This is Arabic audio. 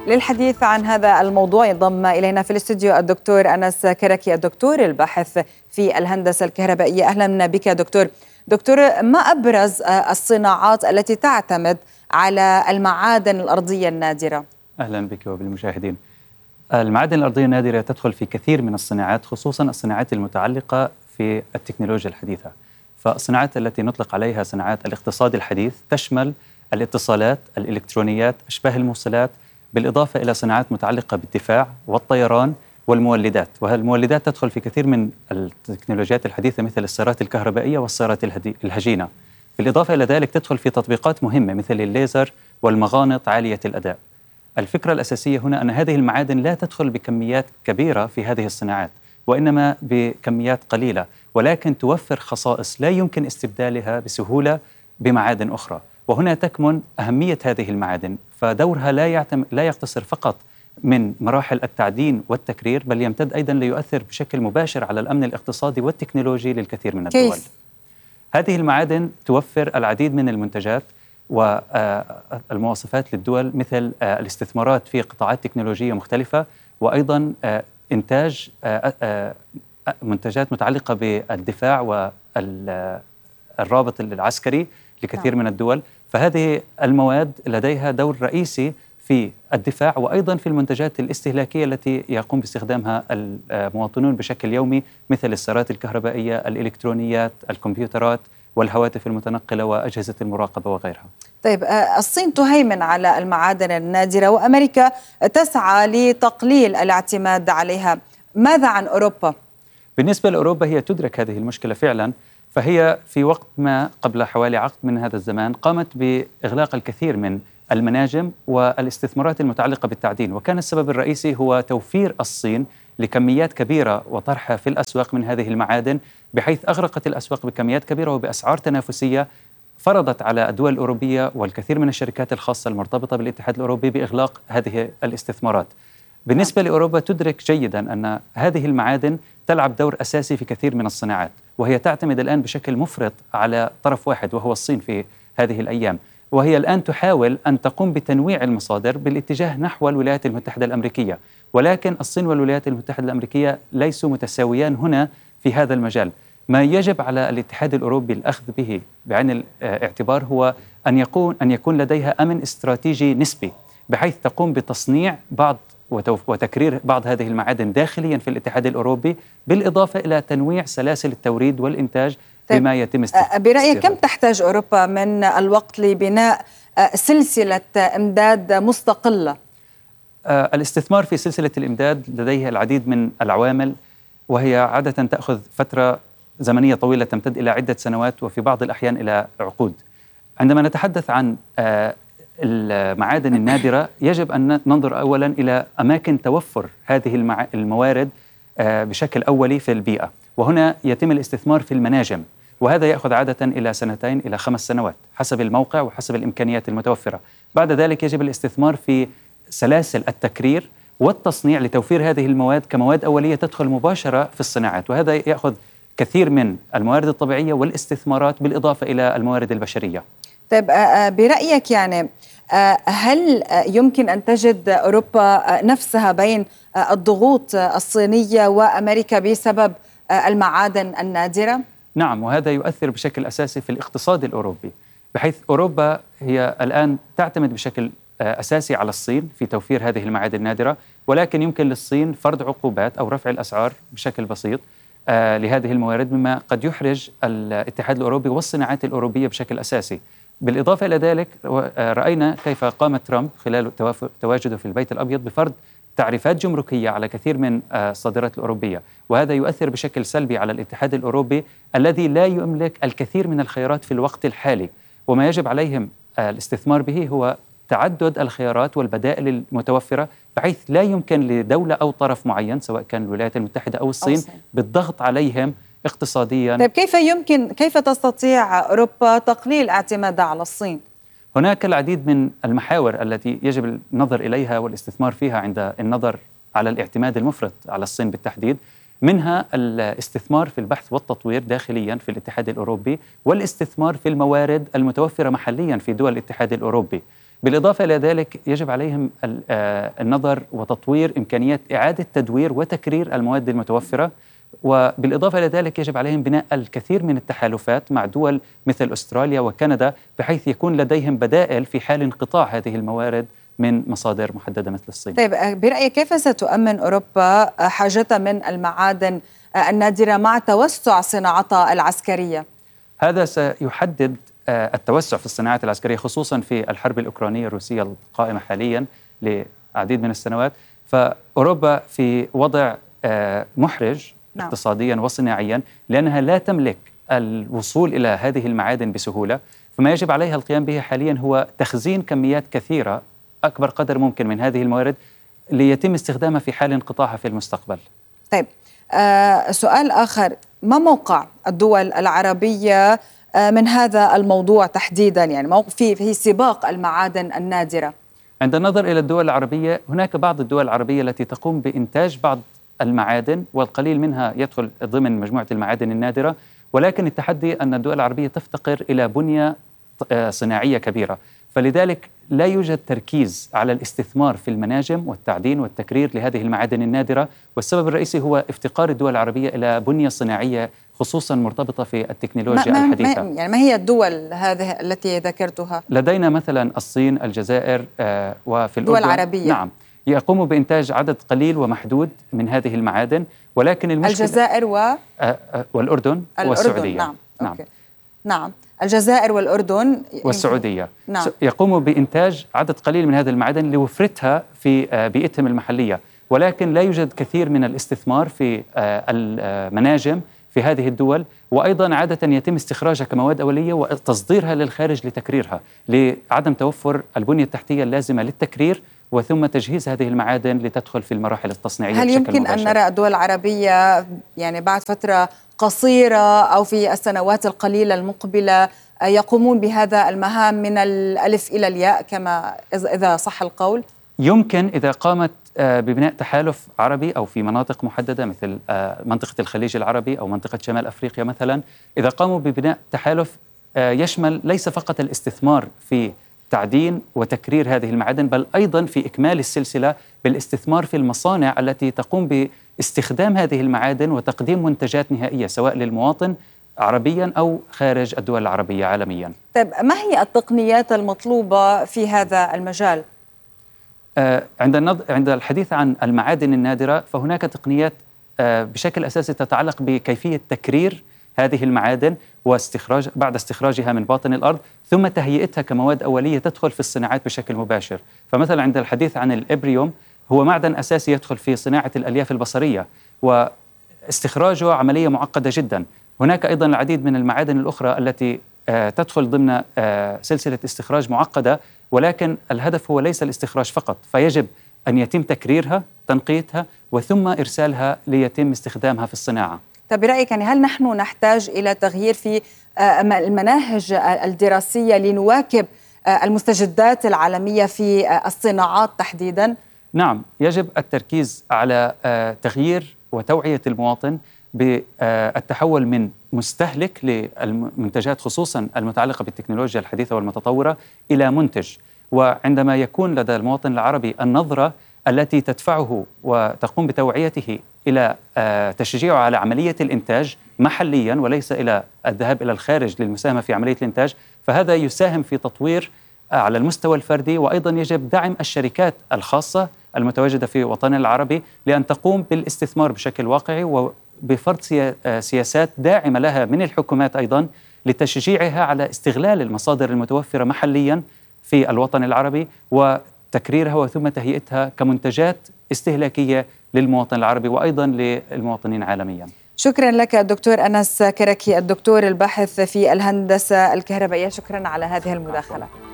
للحديث عن هذا الموضوع ينضم إلينا في الاستوديو الدكتور أنس كركي، الدكتور الباحث في الهندسة الكهربائية. أهلا بك دكتور. ما أبرز الصناعات التي تعتمد على المعادن الأرضية النادرة؟ أهلا بك وبالمشاهدين. المعادن الأرضية النادرة تدخل في كثير من الصناعات، خصوصا الصناعات المتعلقة في التكنولوجيا الحديثة. فالصناعات التي نطلق عليها صناعات الاقتصاد الحديث تشمل الاتصالات، الإلكترونيات، أشباه الموصلات، بالإضافة إلى صناعات متعلقة بالدفاع والطيران والمولدات. والمولدات تدخل في كثير من التكنولوجيات الحديثة مثل السيارات الكهربائية والسيارات الهجينة. بالإضافة إلى ذلك تدخل في تطبيقات مهمة مثل الليزر والمغانط عالية الأداء. الفكرة الأساسية هنا أن هذه المعادن لا تدخل بكميات كبيرة في هذه الصناعات، وإنما بكميات قليلة، ولكن توفر خصائص لا يمكن استبدالها بسهولة بمعادن أخرى. وهنا تكمن أهمية هذه المعادن، فدورها لا يقتصر فقط من مراحل التعدين والتكرير، بل يمتد أيضا ليؤثر بشكل مباشر على الأمن الاقتصادي والتكنولوجي للكثير من الدول. هذه المعادن توفر العديد من المنتجات والمواصفات للدول، مثل الاستثمارات في قطاعات تكنولوجية مختلفة، وأيضا إنتاج منتجات متعلقة بالدفاع والرابط العسكري لكثير من الدول. فهذه المواد لديها دور رئيسي في الدفاع وأيضا في المنتجات الاستهلاكية التي يقوم باستخدامها المواطنون بشكل يومي، مثل السيارات الكهربائية، الإلكترونيات، الكمبيوترات والهواتف المتنقلة وأجهزة المراقبة وغيرها. طيب، الصين تهيمن على المعادن النادرة وأمريكا تسعى لتقليل الاعتماد عليها. ماذا عن أوروبا؟ بالنسبة لأوروبا هي تدرك هذه المشكلة فعلا، فهي في وقت ما قبل حوالي عقد من هذا الزمان قامت بإغلاق الكثير من المناجم والاستثمارات المتعلقة بالتعدين، وكان السبب الرئيسي هو توفير الصين لكميات كبيرة وطرحها في الأسواق من هذه المعادن، بحيث أغرقت الأسواق بكميات كبيرة وبأسعار تنافسية، فرضت على الدول الأوروبية والكثير من الشركات الخاصة المرتبطة بالاتحاد الأوروبي بإغلاق هذه الاستثمارات. بالنسبة لأوروبا تدرك جيدا أن هذه المعادن تلعب دور أساسي في كثير من الصناعات، وهي تعتمد الآن بشكل مفرط على طرف واحد وهو الصين في هذه الأيام، وهي الآن تحاول أن تقوم بتنويع المصادر بالاتجاه نحو الولايات المتحدة الأمريكية، ولكن الصين والولايات المتحدة الأمريكية ليسوا متساويان هنا في هذا المجال. ما يجب على الاتحاد الأوروبي الأخذ به بعين الاعتبار هو أن يكون لديها أمن استراتيجي نسبي، بحيث تقوم بتصنيع بعض وتكرير بعض هذه المعادن داخليا في الاتحاد الأوروبي، بالإضافة إلى تنويع سلاسل التوريد والإنتاج بما يتم برأيك كم تحتاج أوروبا من الوقت لبناء سلسلة إمداد مستقلة؟ الاستثمار في سلسلة الإمداد لديها العديد من العوامل، وهي عادة تأخذ فترة زمنية طويلة تمتد إلى عدة سنوات وفي بعض الأحيان إلى عقود. عندما نتحدث عن المعادن النادرة يجب أن ننظر أولا إلى أماكن توفر هذه الموارد بشكل أولي في البيئة، وهنا يتم الاستثمار في المناجم، وهذا يأخذ عادة إلى 2 إلى 5 سنوات حسب الموقع وحسب الإمكانيات المتوفرة. بعد ذلك يجب الاستثمار في سلاسل التكرير والتصنيع لتوفير هذه المواد كمواد أولية تدخل مباشرة في الصناعات، وهذا يأخذ كثير من الموارد الطبيعية والاستثمارات بالإضافة إلى الموارد البشرية. طيب، برأيك هل يمكن أن تجد أوروبا نفسها بين الضغوط الصينية وأمريكا بسبب المعادن النادرة؟ نعم، وهذا يؤثر بشكل أساسي في الاقتصاد الأوروبي، بحيث أوروبا هي الآن تعتمد بشكل أساسي على الصين في توفير هذه المعادن النادرة، ولكن يمكن للصين فرض عقوبات أو رفع الأسعار بشكل بسيط لهذه الموارد، مما قد يحرج الاتحاد الأوروبي والصناعات الأوروبية بشكل أساسي. بالإضافة إلى ذلك رأينا كيف قام ترامب خلال تواجده في البيت الأبيض بفرض تعريفات جمركية على كثير من الصادرات الأوروبية، وهذا يؤثر بشكل سلبي على الاتحاد الأوروبي الذي لا يملك الكثير من الخيارات في الوقت الحالي، وما يجب عليهم الاستثمار به هو تعدد الخيارات والبدائل المتوفرة، بحيث لا يمكن لدولة أو طرف معين سواء كان الولايات المتحدة أو الصين بالضغط عليهم اقتصاديا. طيب، كيف تستطيع أوروبا تقليل اعتمادها على الصين؟ هناك العديد من المحاور التي يجب النظر إليها والاستثمار فيها عند النظر على الاعتماد المفرط على الصين بالتحديد، منها الاستثمار في البحث والتطوير داخليا في الاتحاد الأوروبي، والاستثمار في الموارد المتوفرة محليا في دول الاتحاد الأوروبي. بالإضافة إلى ذلك يجب عليهم النظر وتطوير إمكانيات إعادة تدوير وتكرير المواد المتوفرة، وبالإضافة إلى ذلك يجب عليهم بناء الكثير من التحالفات مع دول مثل أستراليا وكندا بحيث يكون لديهم بدائل في حال انقطاع هذه الموارد من مصادر محددة مثل الصين. طيب برأيك كيف ستؤمن أوروبا حاجتها من المعادن النادرة مع توسع صناعتها العسكرية؟ هذا سيحدد التوسع في الصناعات العسكرية خصوصا في الحرب الأوكرانية الروسية القائمة حاليا لعديد من السنوات. فأوروبا في وضع محرج اقتصاديا وصناعيا لأنها لا تملك الوصول إلى هذه المعادن بسهولة، فما يجب عليها القيام به حاليا هو تخزين كميات كثيرة أكبر قدر ممكن من هذه الموارد ليتم استخدامها في حال انقطاعها في المستقبل. طيب سؤال آخر، ما موقع الدول العربية من هذا الموضوع تحديدا؟ يعني في سباق المعادن النادرة. عند النظر إلى الدول العربية، هناك بعض الدول العربية التي تقوم بإنتاج بعض المعادن والقليل منها يدخل ضمن مجموعة المعادن النادرة، ولكن التحدي أن الدول العربية تفتقر إلى بنية صناعية كبيرة، فلذلك لا يوجد تركيز على الاستثمار في المناجم والتعدين والتكرير لهذه المعادن النادرة، والسبب الرئيسي هو افتقار الدول العربية إلى بنية صناعية خصوصا مرتبطة في التكنولوجيا الحديثة. يعني ما هي الدول هذه التي ذكرتها؟ لدينا مثلا الصين، الجزائر وفي الأردن. دول عربية. نعم، يقوموا بإنتاج عدد قليل ومحدود من هذه المعادن، ولكن المشكلة الجزائر والأردن والسعودية. نعم. أوكي. نعم، الجزائر والأردن والسعودية. نعم. يقوموا بإنتاج عدد قليل من هذه المعادن لوفرتها في بيئتهم المحلية، ولكن لا يوجد كثير من الاستثمار في المناجم في هذه الدول، وأيضا عادة يتم استخراجها كمواد أولية وتصديرها للخارج لتكريرها لعدم توفر البنية التحتية اللازمة للتكرير وثم تجهيز هذه المعادن لتدخل في المراحل التصنيعية. هل يمكن أن نرى الدول العربية يعني بعد فترة قصيرة أو في السنوات القليلة المقبلة يقومون بهذا المهام من الألف إلى الياء كما إذا صح القول؟ يمكن إذا قامت ببناء تحالف عربي أو في مناطق محددة مثل منطقة الخليج العربي أو منطقة شمال أفريقيا مثلا، إذا قاموا ببناء تحالف يشمل ليس فقط الاستثمار في تعدين وتكرير هذه المعادن بل أيضا في إكمال السلسلة بالاستثمار في المصانع التي تقوم باستخدام هذه المعادن وتقديم منتجات نهائية سواء للمواطن عربيا أو خارج الدول العربية عالميا. طيب ما هي التقنيات المطلوبة في هذا المجال؟ عند الحديث عن المعادن النادرة فهناك تقنيات بشكل أساسي تتعلق بكيفية تكرير هذه المعادن بعد استخراجها من باطن الأرض ثم تهيئتها كمواد أولية تدخل في الصناعات بشكل مباشر. فمثلا عند الحديث عن الإبريوم هو معدن أساسي يدخل في صناعة الألياف البصرية واستخراجه عملية معقدة جدا. هناك أيضا العديد من المعادن الأخرى التي تدخل ضمن سلسلة استخراج معقدة، ولكن الهدف هو ليس الاستخراج فقط، فيجب أن يتم تكريرها، تنقيتها، وثم إرسالها ليتم استخدامها في الصناعة. طب برأيك يعني هل نحن نحتاج إلى تغيير في المناهج الدراسية لنواكب المستجدات العالمية في الصناعات تحديداً؟ نعم، يجب التركيز على تغيير وتوعية المواطن بالتحول من مستهلك للمنتجات خصوصا المتعلقة بالتكنولوجيا الحديثة والمتطورة إلى منتج. وعندما يكون لدى المواطن العربي النظرة التي تدفعه وتقوم بتوعيته إلى تشجيعه على عملية الإنتاج محليا وليس إلى الذهاب إلى الخارج للمساهمة في عملية الإنتاج، فهذا يساهم في تطوير على المستوى الفردي. وأيضا يجب دعم الشركات الخاصة المتواجدة في وطننا العربي لأن تقوم بالاستثمار بشكل واقعي وبفرض سياسات داعمة لها من الحكومات أيضا لتشجيعها على استغلال المصادر المتوفرة محليا في الوطن العربي وتكريرها وثم تهيئتها كمنتجات استهلاكية للمواطن العربي وأيضا للمواطنين عالميا. شكرا لك دكتور أنس كركي، الدكتور الباحث في الهندسة الكهربائية، شكرا على هذه المداخلة.